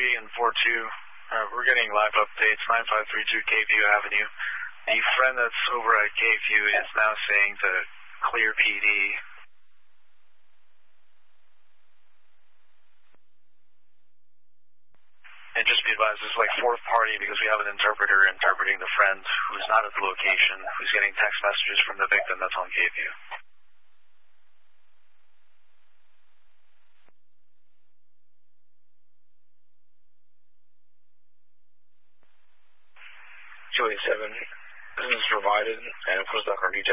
and 42. We're getting live updates, 9532 K-View Avenue. The friend that's over at K-View is now saying to clear PD. And just be advised, this is like fourth party because we have an interpreter interpreting the friend who's not at the location, who's getting text messages from the victim that's on K-View. This is provided, and of course, our detail.